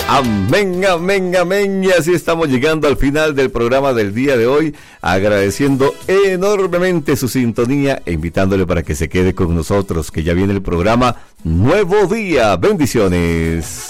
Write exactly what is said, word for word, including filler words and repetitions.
Amén, amén, amén. Y así estamos llegando al final del programa del día de hoy, agradeciendo enormemente su sintonía e invitándole para que se quede con nosotros, que ya viene el programa Nuevo Día. Bendiciones.